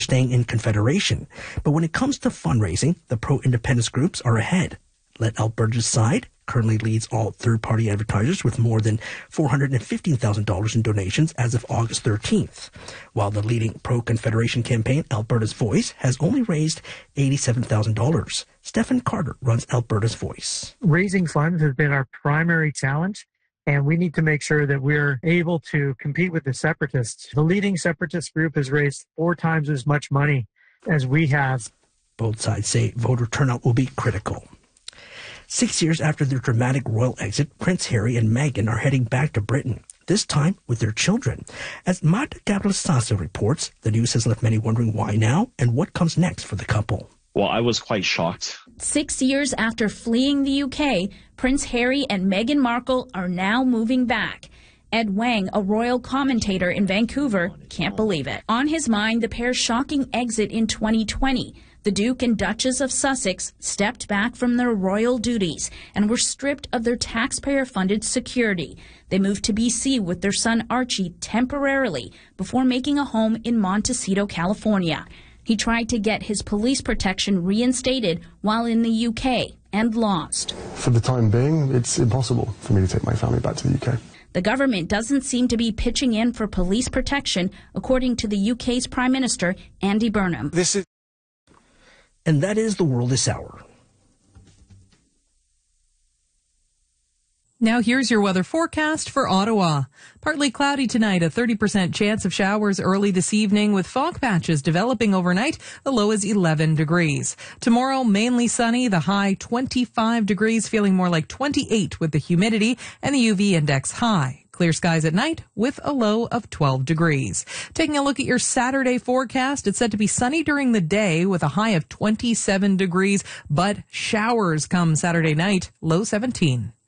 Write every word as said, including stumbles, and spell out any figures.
staying in Confederation. But when it comes to fundraising, the pro-independence groups are ahead. Let Alberta's Side currently leads all third-party advertisers with more than four hundred fifteen thousand dollars in donations as of August thirteenth, while the leading pro-Confederation campaign, Alberta's Voice, has only raised eighty-seven thousand dollars. Stephen Carter runs Alberta's Voice. Raising funds has been our primary challenge, and we need to make sure that we're able to compete with the separatists. The leading separatist group has raised four times as much money as we have. Both sides say voter turnout will be critical. Six years after their dramatic royal exit, Prince Harry and Meghan are heading back to Britain, this time with their children. As Marta Gabriel-Sasa reports, the news has left many wondering why now and what comes next for the couple. Well, I was quite shocked. Six years after fleeing the U K, Prince Harry and Meghan Markle are now moving back. Ed Wang, a royal commentator in Vancouver, can't believe it. On his mind, the pair's shocking exit in twenty twenty. The Duke and Duchess of Sussex stepped back from their royal duties and were stripped of their taxpayer-funded security. They moved to B C with their son Archie temporarily before making a home in Montecito, California. He tried to get his police protection reinstated while in the U K and lost. For the time being, it's impossible for me to take my family back to the U K. The government doesn't seem to be pitching in for police protection, according to the U K's Prime Minister, Andy Burnham. This is And that is the world this hour. Now here's your weather forecast for Ottawa. Partly cloudy tonight, a thirty percent chance of showers early this evening with fog patches developing overnight. The low is eleven degrees. Tomorrow, mainly sunny, the high twenty-five degrees, feeling more like twenty-eight with the humidity and the U V index high. Clear skies at night with a low of twelve degrees. Taking a look at your Saturday forecast, it's said to be sunny during the day with a high of twenty-seven degrees, but showers come Saturday night, low seventeen.